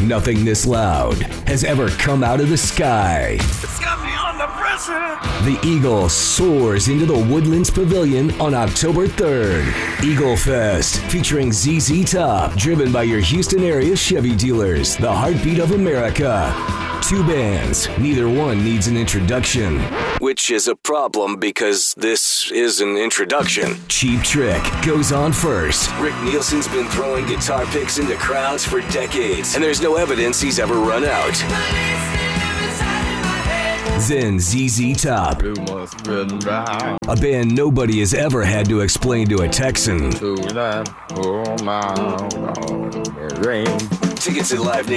Nothing this loud has ever come out of the sky. It's got me under pressure. The Eagle soars into the Woodlands Pavilion on October 3rd. Eagle Fest, featuring ZZ Top, driven by your Houston area Chevy dealers, the heartbeat of America. Two bands, neither one needs an introduction. Which is a problem because this is an introduction. Cheap Trick goes on first. Rick Nielsen's been throwing guitar picks into crowds for decades, and there's no evidence he's ever run out. Then ZZ Top, a band nobody has ever had to explain to a Texan. Tickets at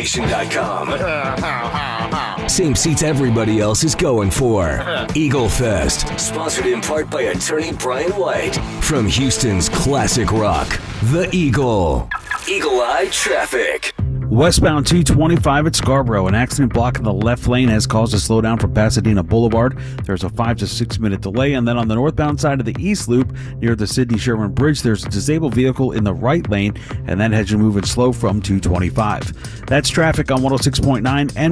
LiveNation.com. Same seats everybody else is going for. Eagle Fest, sponsored in part by attorney Brian White. From Houston's classic rock, The Eagle. Eagle Eye Traffic. Westbound 225 at Scarborough, an accident blocking the left lane has caused a slowdown from Pasadena Boulevard. There's a 5 to 6 minute delay, and then on the northbound side of the East Loop near the Sidney Sherman Bridge, there's a disabled vehicle in the right lane, and that has you moving slow from 225. That's traffic on 106.9 and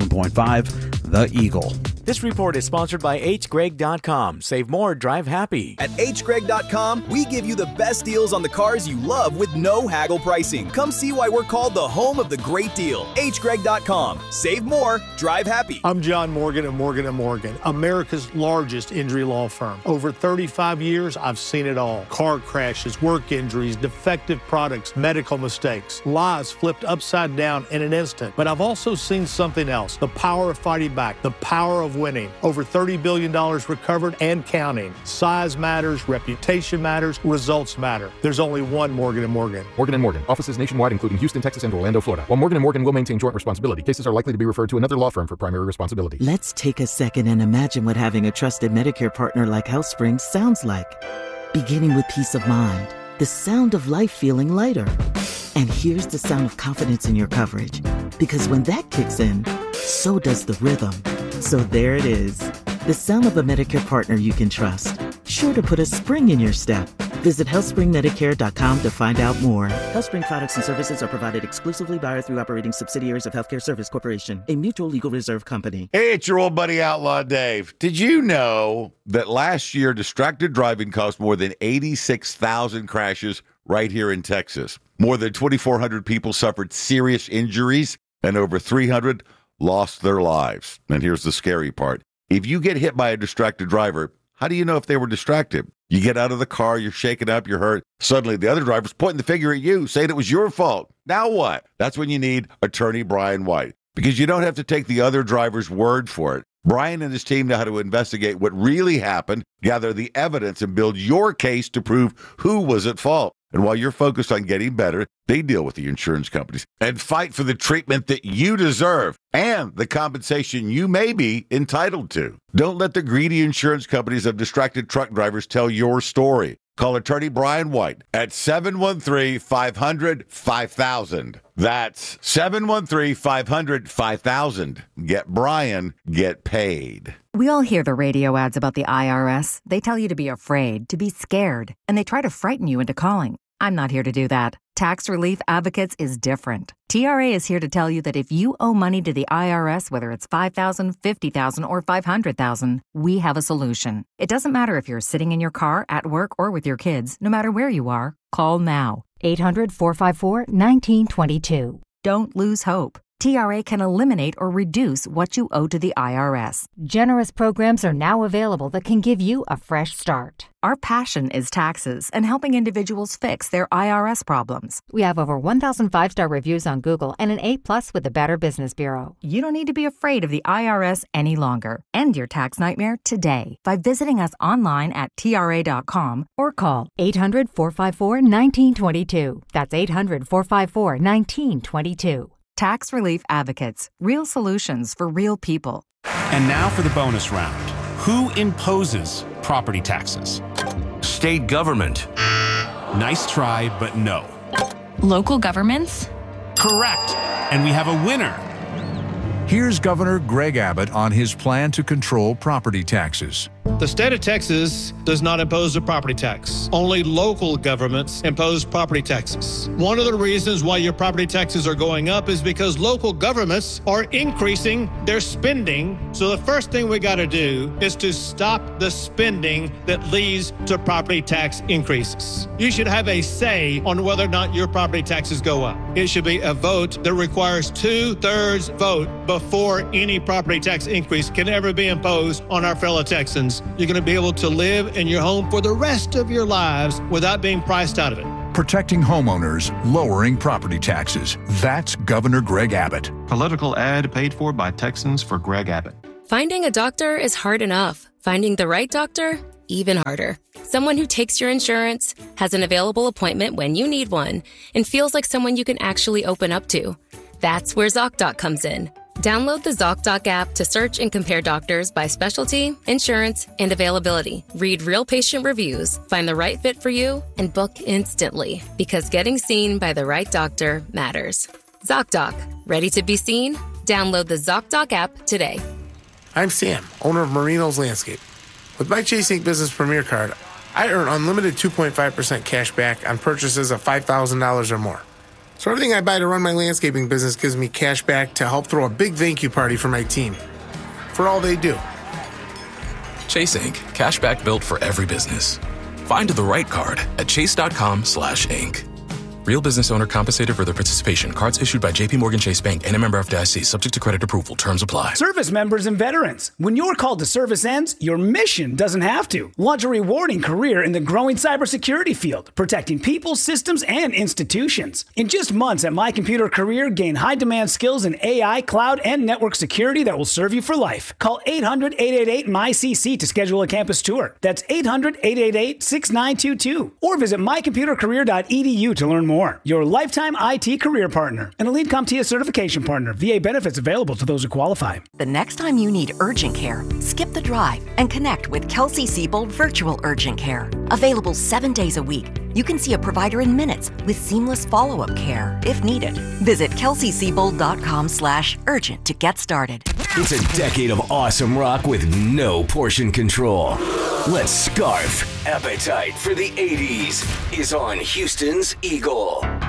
107.5, The Eagle. This report is sponsored by hgreg.com. Save more, drive happy. At hgreg.com, we give you the best deals on the cars you love with no haggle pricing. Come see why we're called the home of the great deal. hgreg.com. Save more, drive happy. I'm John Morgan of Morgan & Morgan, America's largest injury law firm. Over 35 years, I've seen it all. Car crashes, work injuries, defective products, medical mistakes, lives flipped upside down in an instant. But I've also seen something else, the power of fighting back, the power of winning. Over $30 billion recovered and counting. Size matters, reputation matters, results matter. There's only one Morgan & Morgan. Morgan & Morgan. Offices nationwide, including Houston, Texas, and Orlando, Florida. While Morgan & Morgan will maintain joint responsibility, cases are likely to be referred to another law firm for primary responsibility. Let's take a second and imagine what having a trusted Medicare partner like HealthSpring sounds like. Beginning with peace of mind, the sound of life feeling lighter. And here's the sound of confidence in your coverage. Because when that kicks in, so does the rhythm. So there it is, the sound of a Medicare partner you can trust. Sure to put a spring in your step. Visit HealthSpringMedicare.com to find out more. HealthSpring products and services are provided exclusively by or through operating subsidiaries of Healthcare Service Corporation, a mutual legal reserve company. Hey, it's your old buddy Outlaw Dave. Did you know that last year distracted driving caused more than 86,000 crashes right here in Texas? More than 2,400 people suffered serious injuries, and over 300 lost their lives. And here's the scary part. If you get hit by a distracted driver, how do you know if they were distracted? You get out of the car, you're shaken up, you're hurt. Suddenly, the other driver's pointing the finger at you, saying it was your fault. Now what? That's when you need attorney Brian White, because you don't have to take the other driver's word for it. Brian and his team know how to investigate what really happened, gather the evidence, and build your case to prove who was at fault. And while you're focused on getting better, they deal with the insurance companies and fight for the treatment that you deserve and the compensation you may be entitled to. Don't let the greedy insurance companies of distracted truck drivers tell your story. Call attorney Brian White at 713-500-5000. That's 713-500-5000. Get Brian, get paid. We all hear the radio ads about the IRS. They tell you to be afraid, to be scared, and they try to frighten you into calling. I'm not here to do that. Tax Relief Advocates is different. TRA is here to tell you that if you owe money to the IRS, whether it's $5,000, $50,000, or $500,000, we have a solution. It doesn't matter if you're sitting in your car, at work, or with your kids. No matter where you are, call now. 800-454-1922. Don't lose hope. TRA can eliminate or reduce what you owe to the IRS. Generous programs are now available that can give you a fresh start. Our passion is taxes and helping individuals fix their IRS problems. We have over 1,000 5-star reviews on Google and an A+ with the Better Business Bureau. You don't need to be afraid of the IRS any longer. End your tax nightmare today by visiting us online at TRA.com or call 800-454-1922. That's 800-454-1922. Tax Relief Advocates. Real solutions for real people. And now for the bonus round. Who imposes property taxes? State government. Nice try, but no. Local governments? Correct. And we have a winner. Here's Governor Greg Abbott on his plan to control property taxes. The state of Texas does not impose a property tax. Only local governments impose property taxes. One of the reasons why your property taxes are going up is because local governments are increasing their spending. So the first thing we got to do is to stop the spending that leads to property tax increases. You should have a say on whether or not your property taxes go up. It should be a vote that requires 2/3 vote before any property tax increase can ever be imposed on our fellow Texans. You're going to be able to live in your home for the rest of your lives without being priced out of it. Protecting homeowners, lowering property taxes. That's Governor Greg Abbott. Political ad paid for by Texans for Greg Abbott. Finding a doctor is hard enough. Finding the right doctor, even harder. Someone who takes your insurance, has an available appointment when you need one, and feels like someone you can actually open up to. That's where ZocDoc comes in. Download the ZocDoc app to search and compare doctors by specialty, insurance, and availability. Read real patient reviews, find the right fit for you, and book instantly. Because getting seen by the right doctor matters. ZocDoc. Ready to be seen? Download the ZocDoc app today. I'm Sam, owner of Marino's Landscape. With my Chase Ink Business Premier Card, I earn unlimited 2.5% cash back on purchases of $5,000 or more. So everything I buy to run my landscaping business gives me cash back to help throw a big thank you party for my team. For all they do. Chase Ink. Cashback built for every business. Find the right card at chase.com/ink. Real business owner compensated for their participation. Cards issued by JPMorgan Chase Bank and a member FDIC. Subject to credit approval. Terms apply. Service members and veterans. When your call to service ends, your mission doesn't have to. Launch a rewarding career in the growing cybersecurity field, protecting people, systems, and institutions. In just months at My Computer Career, gain high-demand skills in AI, cloud, and network security that will serve you for life. Call 800-888-MyCC to schedule a campus tour. That's 800-888-6922. Or visit mycomputercareer.edu to learn more. Your lifetime IT career partner. An Elite CompTIA certification partner. VA benefits available to those who qualify. The next time you need urgent care, skip the drive and connect with Kelsey-Seybold Virtual Urgent Care. Available 7 days a week. You can see a provider in minutes with seamless follow-up care if needed. Visit kelseysiebold.com/urgent to get started. It's a decade of awesome rock with no portion control. Let's scarf. Appetite for the 80s is on Houston's Eagle.